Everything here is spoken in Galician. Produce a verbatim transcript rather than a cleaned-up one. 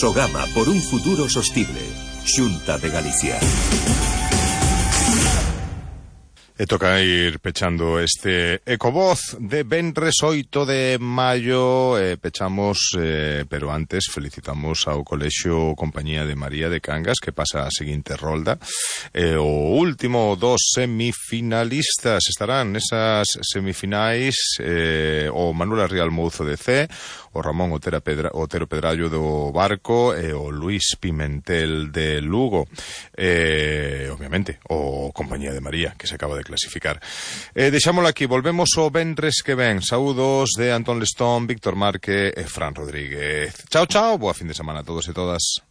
Sogama por un futuro sostible. Xunta de Galicia. E toca ir pechando este Ecovoz de venres oito de maio. eh, Pechamos, eh, pero antes felicitamos ao Colexio Compañía de María de Cangas, que pasa a seguinte rolda. eh, O último dos semifinalistas estarán nesas semifinais, eh, o Manuel Arrial Mouzo de C, o Ramón Otero, Pedra, Otero Pedrallo do Barco e o Luís Pimentel de Lugo. eh, Obviamente o Compañía de María, que se acaba de clasificar. Eh, deixámoslo aquí, volvemos o venres que ven. Saúdos de Antón Lestón, Víctor Marque e Fran Rodríguez. Chao, chao, boa fin de semana a todos e todas.